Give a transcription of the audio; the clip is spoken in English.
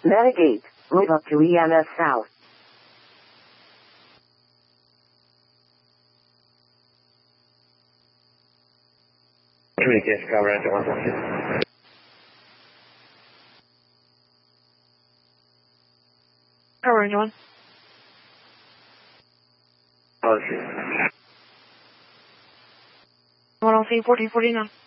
Metagate, move up to EMS South. Communication cover at 112. Power range 1. Oh, shoot. 1 on C 1449.